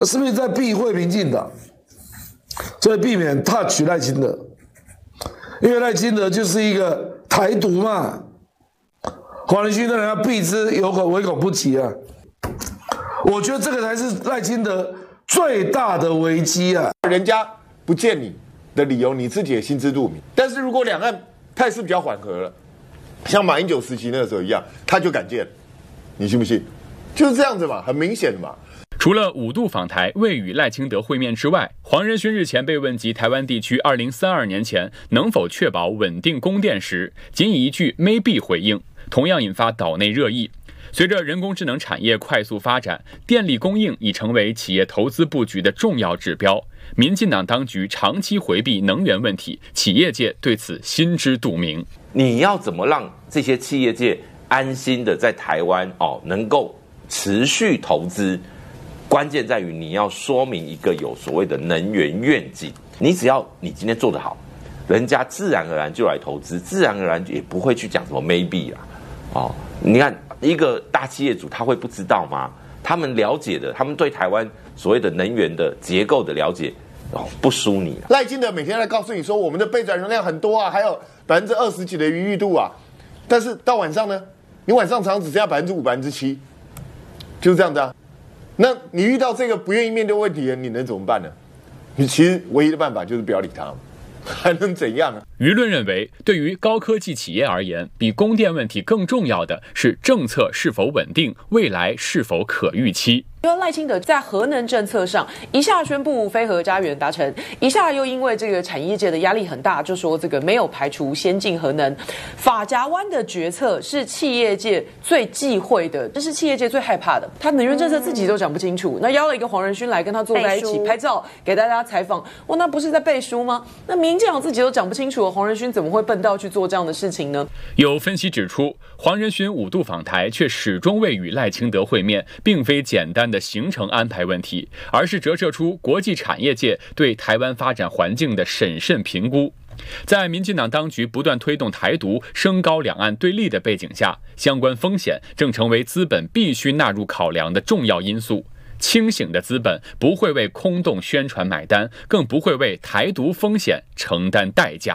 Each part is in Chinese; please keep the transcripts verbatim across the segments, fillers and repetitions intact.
是不是在避讳民进党？所以避免 touch 赖清德，因为赖清德就是一个台独嘛。黄仁勋的人要避之有口唯恐不及啊！我觉得这个才是赖清德最大的危机啊！ 人家不见你的理由，你自己也心知肚明。但是如果两岸态势比较缓和了，像马英九时期那个时候一样，他就敢见，你信不信？就是这样子嘛，很明显的嘛。 除了五度访台未与赖清德会面之外，黄仁勋日前被问及台湾地区二零三二年前能否确保稳定供电时，仅以一句 maybe 回应，同样引发岛内热议。随着人工智能产业快速发展，电力供应已成为企业投资布局的重要指标。民进党当局长期回避能源问题，企业界对此心知肚明。 你要怎么让这些企业界安心的在台湾哦能够持续投资？关键在于你要说明一个有所谓的能源愿景。你只要你今天做得好，人家自然而然就来投资，自然而然也不会去讲什么 maybe 啦。哦，你看一个大企业主他会不知道吗？他们了解的，他们对台湾所谓的能源的结构的了解，哦，不输你。 赖清德每天在告诉你说我们的备转容量很多啊，还有百分之二十几的余裕度啊，但是到晚上呢，你晚上常常只剩下百分之五、百分之七，就是这样子啊。那你遇到这个不愿意面对问题的，你能怎么办呢？你其实唯一的办法就是不要理他，还能怎样啊？ 舆论认为，对于高科技企业而言，比供电问题更重要的是政策是否稳定，未来是否可预期。 因为赖清德在核能政策上一下宣布非核家园达成，一下又因为这个产业界的压力很大，就说这个没有排除先进核能。法夹湾的决策是企业界最忌讳的，这是企业界最害怕的。他能源政策自己都讲不清楚，那邀了一个黄仁勋来跟他坐在一起拍照，给大家采访。哇，那不是在背书吗？那民进党自己都讲不清楚，黄仁勋怎么会笨到去做这样的事情呢？ 有分析指出，黄仁勋五度访台却始终未与赖清德会面，并非简单的行程安排问题，而是折射出国际产业界对台湾发展环境的审慎评估。在民进党当局不断推动台独、升高两岸对立的背景下，相关风险正成为资本必须纳入考量的重要因素。清醒的资本不会为空洞宣传买单，更不会为台独风险承担代价。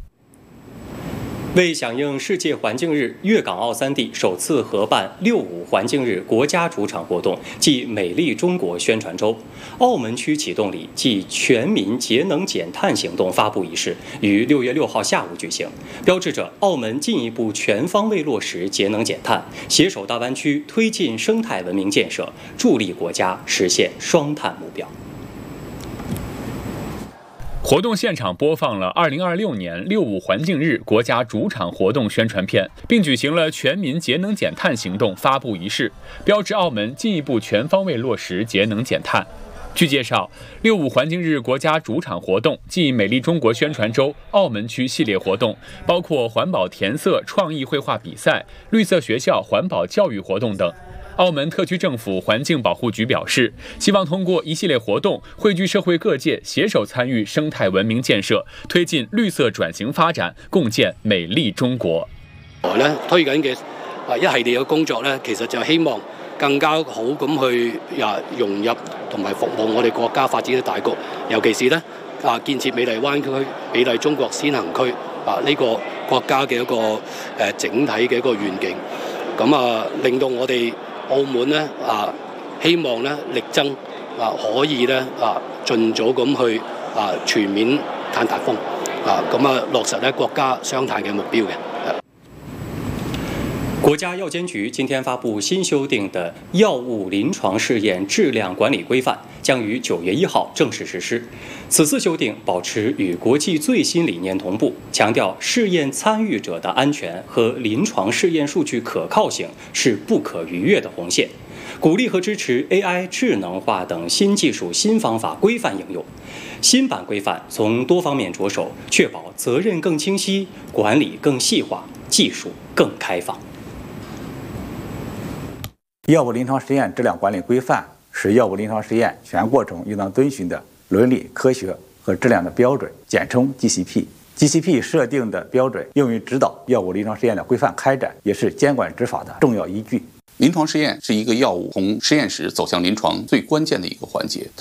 为响应世界环境日，粤港澳三地首次合办六五环境日国家主场活动暨美丽中国宣传周。澳门区启动礼暨全民节能减碳行动发布仪式于六月六号下午举行，标志着澳门进一步全方位落实节能减碳，携手大湾区推进生态文明建设，助力国家实现双碳目标。 活动现场播放了二零二六年六五环境日国家主场活动宣传片，并举行了全民节能减碳行动发布仪式，标志澳门进一步全方位落实节能减碳。据介绍，六五环境日国家主场活动暨美丽中国宣传周澳门区系列活动，包括环保填色创意绘画比赛、绿色学校环保教育活动等。澳门特区政府环境保护局表示，希望通過一系列活動，匯聚社會各界，攜手參與生態文明建設，推進綠色轉型發展，共建美麗中國。 咧推緊嘅啊一系列嘅工作咧，其實就希望更加好咁去啊融入同埋服務我哋國家發展嘅大局，尤其是咧啊建設美麗灣區、美麗中國先行區啊呢個國家嘅一個誒整體嘅一個願景，咁啊令到我哋澳門咧啊，希望咧力爭啊可以咧啊盡早咁去啊全面碳達峰啊，咁啊落實咧國家雙碳嘅目標嘅。 国家药监局今天发布新修订的药物临床试验质量管理规范，将于九月一号正式实施。此次修订保持与国际最新理念同步，强调试验参与者的安全和临床试验数据可靠性是不可逾越的红线，鼓励和支持 A I 智能化等新技术、新方法规范应用。新版规范从多方面着手，确保责任更清晰、管理更细化、技术更开放。 药物临床实验质量管理规范是药物临床实验全过程应当遵循的伦理、科学和质量的标准，简称 G C P。G C P 设定的标准用于指导药物临床实验的规范开展，也是监管执法的重要依据。 临床试验是一个药物从实验室走向临床最关键的一个环节。